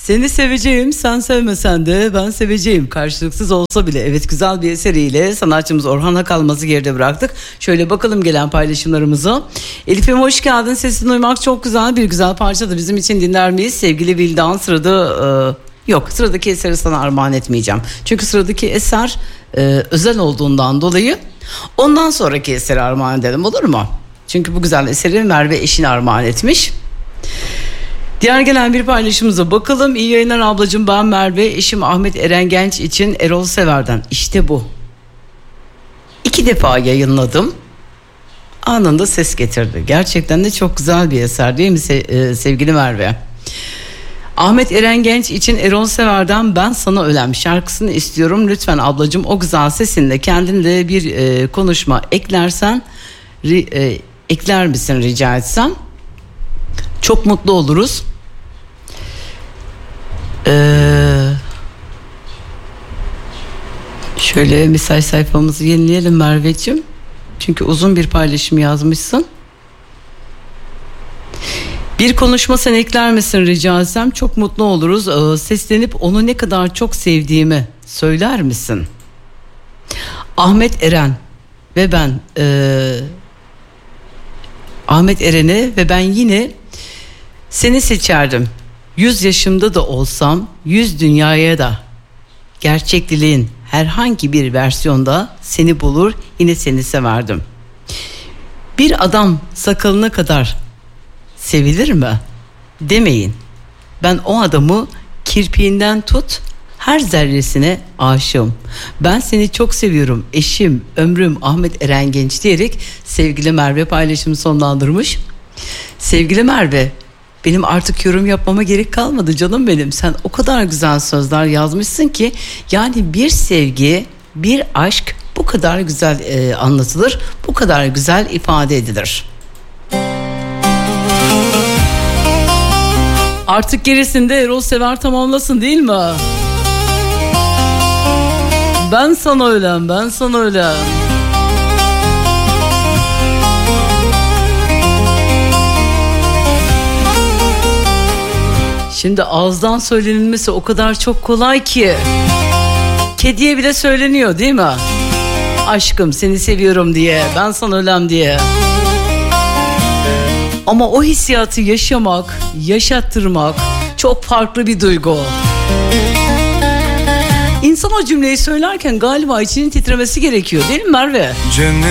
Seni seveceğim, sen sevmesen de ben seveceğim. Karşılıksız olsa bile. Evet, güzel bir eseriyle sanatçımız Orhan Akalmaz'ı geride bıraktık. Şöyle bakalım gelen paylaşımlarımıza. Elif'im hoş geldin. Sesini duymak çok güzel, bir güzel parça da bizim için dinler miyiz? Sevgili Vildan, yok, sıradaki eseri sana armağan etmeyeceğim. Çünkü sıradaki eser özel olduğundan dolayı ondan sonraki eseri armağan edelim, olur mu? Çünkü bu güzel eseri Merve eşine armağan etmiş. Diğer gelen bir paylaşımıza bakalım. İyi yayınlar ablacığım, ben Merve, eşim Ahmet Eren Genç için Erol Sever'den. İşte bu. 2 defa yayınladım. Anında ses getirdi. Gerçekten de çok güzel bir eser değil mi sevgili Merve? Ahmet Eren Genç için Erol Sever'den Ben Sana Ölem şarkısını istiyorum. Lütfen ablacığım o güzel sesinle kendinle bir konuşma eklersen, ekler misin rica etsem? Çok mutlu oluruz. Şöyle mesaj sayfamızı yenileyelim Merveciğim. Çünkü uzun bir paylaşım yazmışsın. Bir konuşma sen ekler misin rica etsem? Çok mutlu oluruz. Seslenip onu ne kadar çok sevdiğimi söyler misin? Ahmet Eren ve ben Ahmet Eren'e ve ben yine seni seçerdim. 100 yaşımda da olsam 100 dünyaya da gerçek diliğin herhangi bir versiyonda seni bulur, yine seni severdim. Bir adam sakalına kadar sevilir mi? Demeyin. Ben o adamı kirpiğinden tut her zerresine aşığım. Ben seni çok seviyorum eşim, ömrüm Ahmet Eren Genç diyerek sevgili Merve paylaşımı sonlandırmış. Sevgili Merve, benim artık yorum yapmama gerek kalmadı canım benim. Sen o kadar güzel sözler yazmışsın ki, yani bir sevgi, bir aşk bu kadar güzel anlatılır, bu kadar güzel ifade edilir. Artık gerisinde Erol Sever tamamlasın değil mi? Ben sana ölem, ben sana ölem. Şimdi ağızdan söylenilmesi o kadar çok kolay ki kediye bile söyleniyor değil mi? Aşkım seni seviyorum diye, ben sana ölem diye. Ama o hissiyatı yaşamak, yaşattırmak çok farklı bir duygu. İnsan o cümleyi söylerken galiba içinin titremesi gerekiyor değil mi Merve?